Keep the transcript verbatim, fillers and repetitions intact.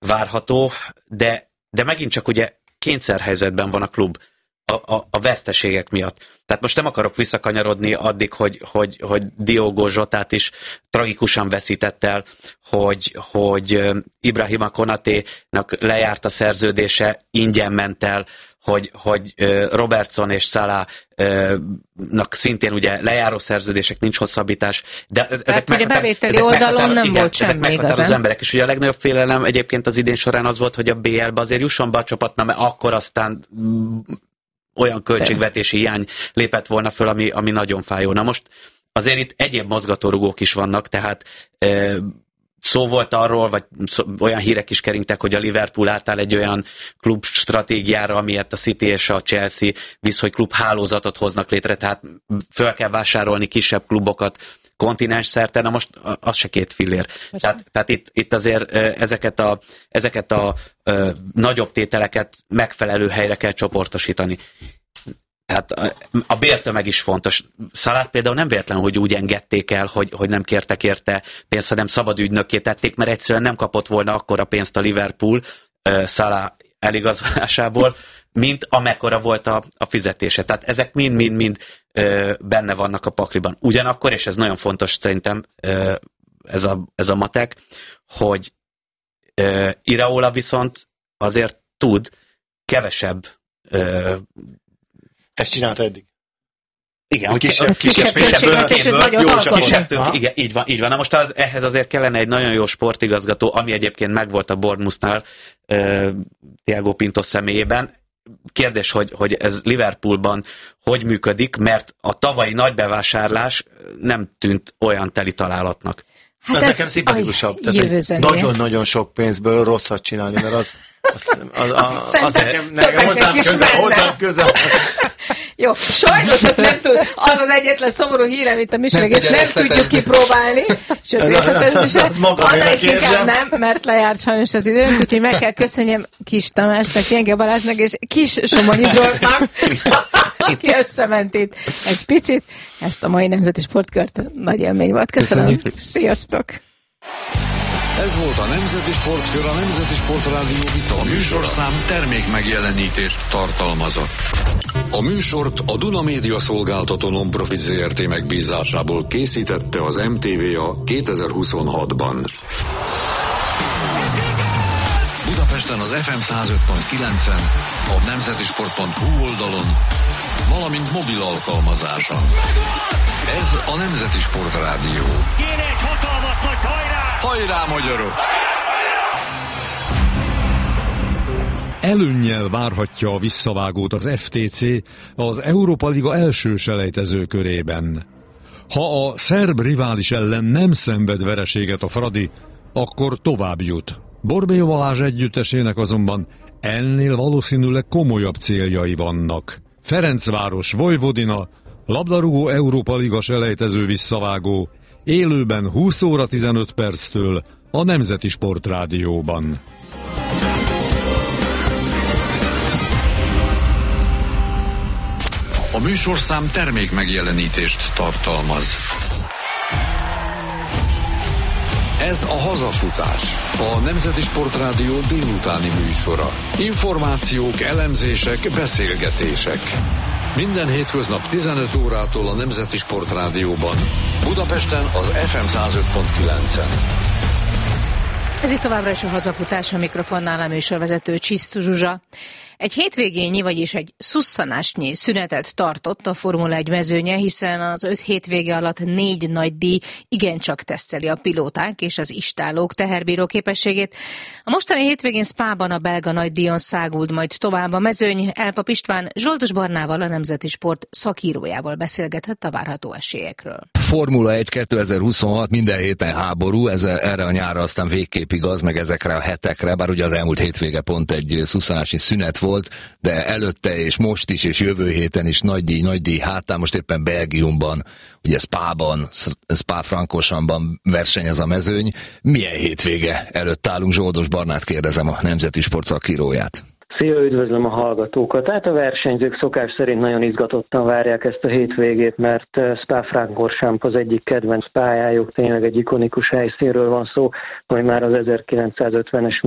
várható, de, de megint csak ugye kényszerhelyzetben van a klub a, a, a veszteségek miatt. Tehát most nem akarok visszakanyarodni addig, hogy, hogy, hogy Diogo Jotát is tragikusan veszített el, hogy, hogy Ibrahima Konaténak lejárt a szerződése, ingyen ment el, hogy, hogy Robertson és Salahnak szintén ugye lejáró szerződések, nincs hosszabbítás, de ezek hát, hogy a bevételi oldalon nem volt semmi igazán. Az emberek is. Ugye a legnagyobb félelem egyébként az idén során az volt, hogy a bé el-be azért jusson be a csapatna, mert akkor aztán olyan költségvetési hiány lépett volna föl, ami, ami nagyon fájó. Na most azért itt egyéb mozgatórugók is vannak, tehát e, szó volt arról, vagy szó, olyan hírek is keringtek, hogy a Liverpool átáll egy olyan klub stratégiára, amilyet a City és a Chelsea visz, hogy klub hálózatot hoznak létre, tehát föl kell vásárolni kisebb klubokat kontinens szerte, na most az se két fillér. Tehát, tehát itt, itt azért ezeket a, ezeket a ö, nagyobb tételeket megfelelő helyre kell csoportosítani. Tehát a, a bértömeg is fontos. Salát például nem véletlen, hogy úgy engedték el, hogy, hogy nem kértek érte pénzt, hanem szabad ügynökké tették, mert egyszerűen nem kapott volna akkora pénzt a Liverpool uh, Salah eligazolásából, mint amekkora volt a, a fizetése. Tehát ezek mind-mind-mind uh, benne vannak a pakliban. Ugyanakkor, és ez nagyon fontos szerintem, uh, ez, a, ez a matek, hogy uh, Iraola viszont azért tud kevesebb uh, ezt csinálta eddig. Igen, hogy kisebb, kisebb, kisebb, kisebb, jó, kisebb tők, igen, így van, így van. Na most az, ehhez azért kellene egy nagyon jó sportigazgató, ami egyébként megvolt a Bournemouthnál, uh, Thiago Pinto személyében. Kérdés, hogy, hogy ez Liverpoolban hogy működik, mert a tavalyi nagy bevásárlás nem tűnt olyan teli találatnak. Hát ez, ez nekem szimpatikusabb. Nagyon-nagyon sok pénzből rosszat csinálni, mert az, az, az, az, az, az nekem, nekem hozzám közel, hozzám közel. Jó, sajnos ezt nem tud, az az egyetlen szomorú híre, mint a műsorog, ezt nem tudjuk kipróbálni, sőt részletezésen, annál is inkább nem, mert lejárt sajnos az időnk, úgyhogy meg kell köszönjem Kis Tamásnak, Jenge Balázsnak és Kis Somonyi Zsoltnak, aki összement itt egy picit. Ezt a mai Nemzeti Sportkört nagy élmény volt. Köszönöm. Köszönjük. Sziasztok! Ez volt a Nemzeti Sportkör, a Nemzeti Sportrádió vita. A műsorszám termék megjelenítést tartalmazott. A műsort a Duna Média Szolgáltató Non-Profit zé er té megbízásából készítette az em té vé a kétezer-huszonhatban. Budapesten az ef em száz öt pont kilencen, a nemzetisport pont hu oldalon, valamint mobil alkalmazáson. Ez a Nemzeti Sportrádió. Kéne egy hatalmas nagy hajrá! Hajrá, magyarok! Előnnyel várhatja a visszavágót az ef té cé az Európa Liga első selejtező körében. Ha a szerb rivális ellen nem szenved vereséget a Fradi, akkor tovább jut. Borbély Balázs együttesének azonban ennél valószínűleg komolyabb céljai vannak. Ferencváros Vojvodina, labdarúgó Európa Liga selejtező visszavágó, élőben húsz óra tizenöt perctől a Nemzeti Sportrádióban. A műsorszám termék megjelenítést tartalmaz. Ez a Hazafutás, a Nemzeti Sportrádió délutáni műsora. Információk, elemzések, beszélgetések. Minden hétköznap tizenöt órától a Nemzeti Sportrádióban. Budapesten az ef em száz öt pont kilencen. Ez itt továbbra is a Hazafutás, a mikrofonnál a műsorvezető Csisztu Zsuzsa. Egy hétvégényi, vagyis egy szusszanásnyi szünetet tartott a Formula egy mezőnye, hiszen az öt hétvége alatt négy nagy díj igencsak teszteli a pilóták és az istálók teherbíró képességét. A mostani hétvégén Spában a belga nagydíjon száguld majd tovább a mezőny. Elpap István Zsoldos Barnával, a Nemzeti Sport szakírójával beszélgetett a várható esélyekről. Formula egy kétezer-huszonhat, minden héten háború, ez erre a nyárra aztán végképp igaz, meg ezekre a hetekre, bár ugye az elmúlt hétvége pont egy szuszanási szünet volt, de előtte és most is, és jövő héten is nagy díj, nagy díj hátán, most éppen Belgiumban, ugye Spában, Spa-Francorchamban versenyez a mezőny. Milyen hétvége előtt állunk? Zsoldos Barnát kérdezem, a Nemzeti Sport szakíróját. Szia, üdvözlöm a hallgatókat. Tehát a versenyzők szokás szerint nagyon izgatottan várják ezt a hétvégét, mert Spa-Francorchamp az egyik kedvenc pályájuk, tényleg egy ikonikus helyszínről van szó, ami már az ezerkilencszázötvenes